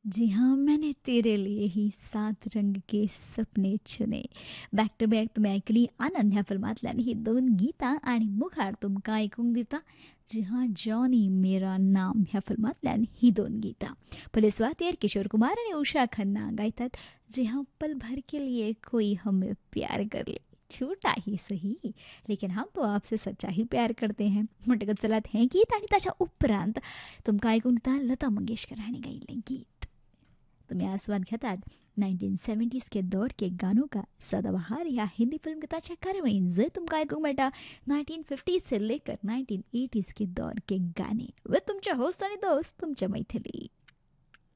जी हाँ, मैंने तेरे लिए ही 7 रंग के सपने चुने. बॅक टू बॅक तुम्ही ऐकली आनंद ह्या फिल्मातल्यान ही 2 गीतां आणि मुखार तुमकां आयकूंक दिता जी हाँ जॉनी मेरा नाम ह्या फिल्मातल्यान ही 2 गीतां. पयले सुवातेर किशोर कुमार आणि उषा खन्ना गायतात जी हाँ पल भर के लिए कोई हमें प्यार कर ले. छोटा ही सही लेकिन हम तो आपसे सच्चा ही प्यार करते हैं म्हणटकच चलात हें गीत आणि ताच्या उपरांत तुमकां आयकूंक दिता लता मंगेशकर हाणें गायिल्लें गीत. तुम्हें आस्वाद घेतात 1970s के दौर के गानों का सदाबहार या हिंदी फिल्म गीताच्या कारवळीन जंय तुमकां आयकूंक मेळटा 1950s से लेकर 1980s के दौर के गाने व तुमचे होस्ट आणि दोस्त तुमचे मैथिली.